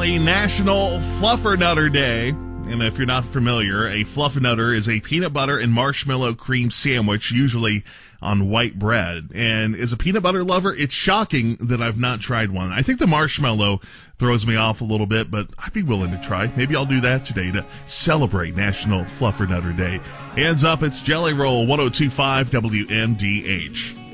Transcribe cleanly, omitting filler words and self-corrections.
officially National Fluffernutter Day. And if you're not familiar, a Fluffernutter is a peanut butter and marshmallow cream sandwich, usually on white bread. And as a peanut butter lover, it's shocking that I've not tried one. I think the marshmallow throws me off a little bit, but I'd be willing to try. Maybe I'll do that today to celebrate National Fluffernutter Day. Hands up, it's Jelly Roll 102.5 WMDH.